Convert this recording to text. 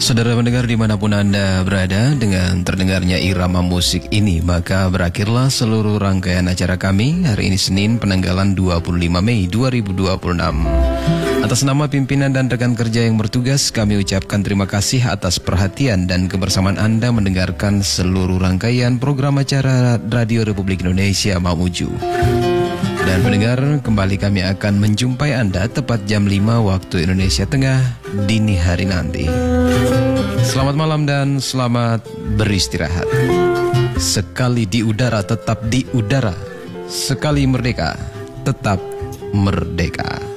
Saudara pendengar dimanapun Anda berada, dengan terdengarnya irama musik ini, maka berakhirlah seluruh rangkaian acara kami hari ini Senin penanggalan 25 Mei 2026. Atas nama pimpinan dan rekan kerja yang bertugas, kami ucapkan terima kasih atas perhatian dan kebersamaan Anda mendengarkan seluruh rangkaian program acara Radio Republik Indonesia Mamuju. Dan pendengar, kembali kami akan menjumpai Anda tepat jam 5 waktu Indonesia Tengah dini hari nanti. Selamat malam dan selamat beristirahat. Sekali di udara tetap di udara, sekali merdeka tetap merdeka.